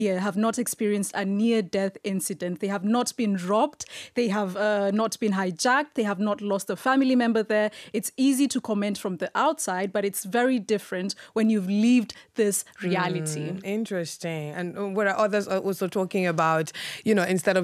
have not experienced a near-death incident. They have not been robbed. They have not been hijacked. They have not lost a family member there. It's easy to comment from the outside, but it's very different when you've lived this reality. Interesting. And what are others also talking about, instead of